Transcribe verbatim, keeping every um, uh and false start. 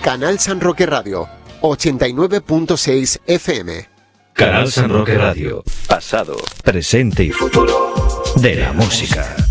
Canal San Roque Radio, ochenta y nueve punto seis F M. Canal San Roque Radio. Pasado, presente y futuro de la música.